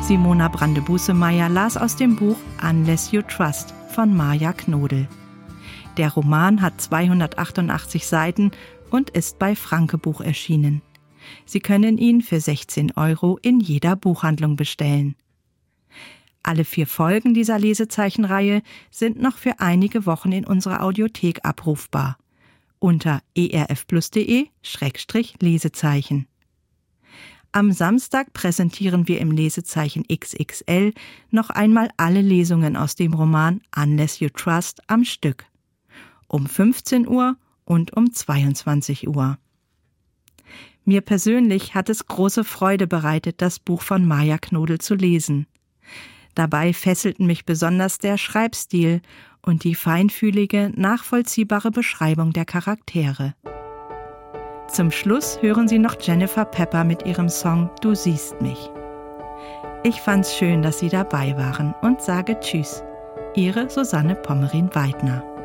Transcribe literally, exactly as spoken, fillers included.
Simona Brande-Busemeyer las aus dem Buch Unless You Trust von Maja Knodel. Der Roman hat zweihundertachtundachtzig Seiten und ist bei Franke Buch erschienen. Sie können ihn für sechzehn Euro in jeder Buchhandlung bestellen. Alle vier Folgen dieser Lesezeichenreihe sind noch für einige Wochen in unserer Audiothek abrufbar. Unter erfplus.de Schrägstrich Lesezeichen. Am Samstag präsentieren wir im Lesezeichen X X L noch einmal alle Lesungen aus dem Roman Unless You Trust am Stück. Um fünfzehn Uhr und um zweiundzwanzig Uhr. Mir persönlich hat es große Freude bereitet, das Buch von Maja Knodel zu lesen. Dabei fesselten mich besonders der Schreibstil und die feinfühlige, nachvollziehbare Beschreibung der Charaktere. Zum Schluss hören Sie noch Jennifer Pepper mit ihrem Song Du siehst mich. Ich fand's schön, dass Sie dabei waren und sage Tschüss. Ihre Susanne Pommerin-Weidner.